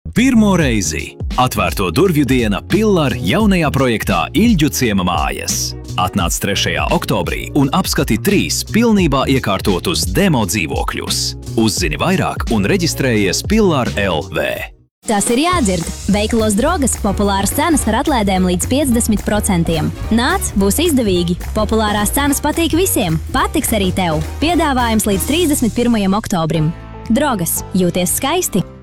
Pirmo reizi atvērto durvju diena Pillar jaunajā projektā Ilģu ciema mājas. Atnāc 3. oktobrī un apskati 3 pilnībā iekārtotus demo dzīvokļus. Uzzini vairāk un reģistrējies Pillar LV. Tas ir jādzird. Veikalos Drogas populāras cenas ar atlaidēm līdz 50%. Nāc, būs izdevīgi. Populārās cenas patīk visiem. Patiks arī tev. Piedāvājums līdz 31. oktobrim. Drogas. Jūties skaisti!